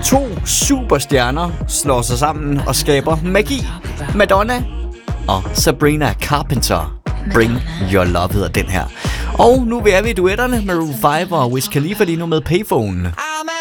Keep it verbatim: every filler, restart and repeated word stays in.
To superstjerner slår sig sammen og skaber magi. Madonna og Sabrina Carpenter. Bring Your Love hedder den her. Og nu er vi i duetterne med Maroon five og Wiz Khalifa lige nu med Payphone.